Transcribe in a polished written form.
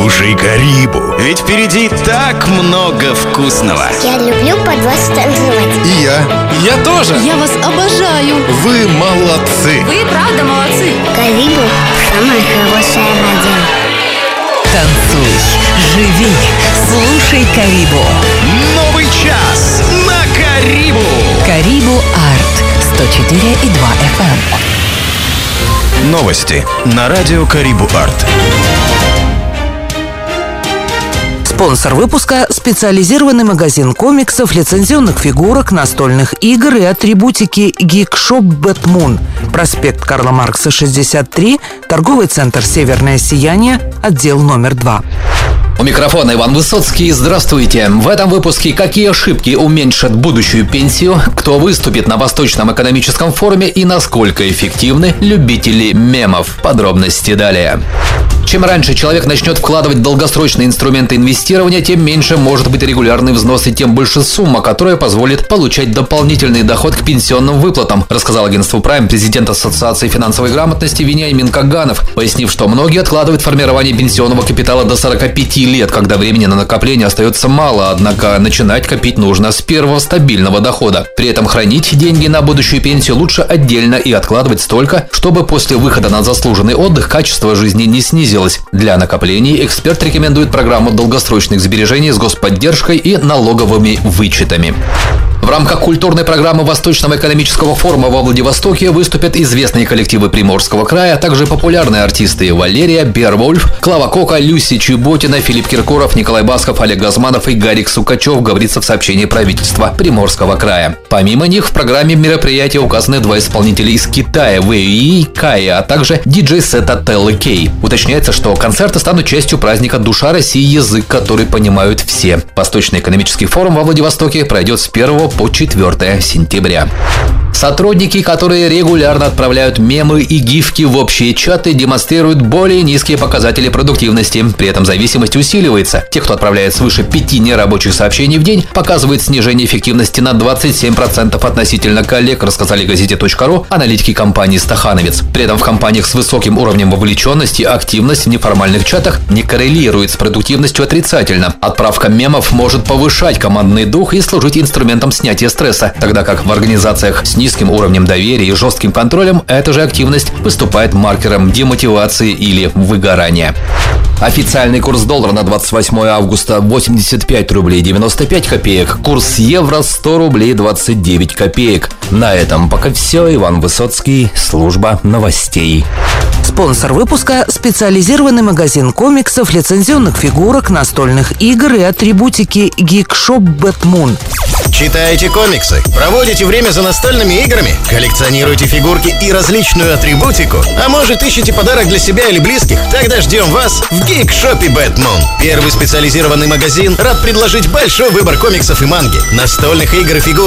Слушай Карибу, ведь впереди так много вкусного. Я люблю под вас танцевать. И я тоже. Я вас обожаю. Вы молодцы. Вы правда молодцы. Карибу – самое хорошее радио. Танцуй, живи, слушай Карибу. Новый час на Карибу. Карибу Арт 104,2 FM. Новости на радио Карибу Арт. Спонсор выпуска – специализированный магазин комиксов, лицензионных фигурок, настольных игр и атрибутики Geekshop Batmoon. Проспект Карла Маркса, 63, торговый центр «Северное сияние», отдел номер 2. У микрофона Иван Высоцкий. Здравствуйте. В этом выпуске какие ошибки уменьшат будущую пенсию, кто выступит на Восточном экономическом форуме и насколько эффективны любители мемов. Подробности далее. Чем раньше человек начнет вкладывать в долгосрочные инструменты инвестирования, тем меньше может быть регулярный взнос и тем больше сумма, которая позволит получать дополнительный доход к пенсионным выплатам, рассказал агентству Prime президент Ассоциации финансовой грамотности Вениамин Каганов, пояснив, что многие откладывают формирование пенсионного капитала до 45 лет, когда времени на накопление остается мало, однако начинать копить нужно с первого стабильного дохода. При этом хранить деньги на будущую пенсию лучше отдельно и откладывать столько, чтобы после выхода на заслуженный отдых качество жизни не снизилось. Для накоплений эксперт рекомендует программу долгосрочных сбережений с господдержкой и налоговыми вычетами. В рамках культурной программы Восточного экономического форума во Владивостоке выступят известные коллективы Приморского края, а также популярные артисты Валерия, Беовульф, Клава Кока, Люси Чеботина, Филипп Киркоров, Николай Басков, Олег Газманов и Гарик Сукачев, говорится в сообщении правительства Приморского края. Помимо них в программе мероприятия указаны два исполнителя из Китая – Вэйи и Кая, а также диджей-сет от Теллы Кей. Уточняется, что концерты станут частью праздника «Душа России. Язык, который понимают все». Восточный экономический форум во Владивостоке пройдет с 1 по 4 сентября. Сотрудники, которые регулярно отправляют мемы и гифки в общие чаты, демонстрируют более низкие показатели продуктивности. При этом зависимость усиливается. Те, кто отправляет свыше 5 нерабочих сообщений в день, показывают снижение эффективности на 27% относительно коллег, рассказали газете.ру аналитики компании «Стахановец». При этом в компаниях с высоким уровнем вовлеченности активность в неформальных чатах не коррелирует с продуктивностью отрицательно. Отправка мемов может повышать командный дух и служить инструментом снятия стресса, тогда как в организациях с низким уровнем доверия и жестким контролем эта же активность выступает маркером демотивации или выгорания. Официальный курс доллара на 28 августа 85 рублей 95 копеек. Курс евро 100 рублей 29 копеек. На этом пока все. Иван Высоцкий, служба новостей. Спонсор выпуска – специализированный магазин комиксов, лицензионных фигурок, настольных игр и атрибутики Geekshop Batmoon. Читаете комиксы? Проводите время за настольными играми? Коллекционируете фигурки и различную атрибутику? А может, ищете подарок для себя или близких? Тогда ждем вас в Geekshop Batmoon. Первый специализированный магазин рад предложить большой выбор комиксов и манги, настольных игр и фигур,